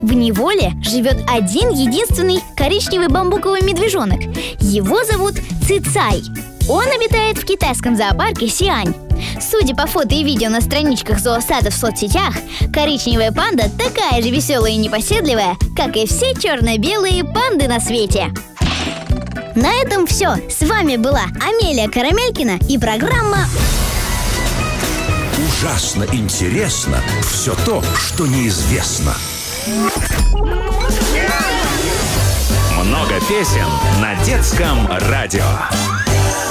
В неволе живет один единственный коричневый бамбуковый медвежонок. Его зовут Цицай. Он обитает в китайском зоопарке Сиань. Судя по фото и видео на страничках зоосада в соцсетях, коричневая панда такая же веселая и непоседливая, как и все черно-белые панды на свете. На этом все. С вами была Амелия Карамелькина и программа Ужасно интересно все то, что неизвестно. Много песен на детском радио.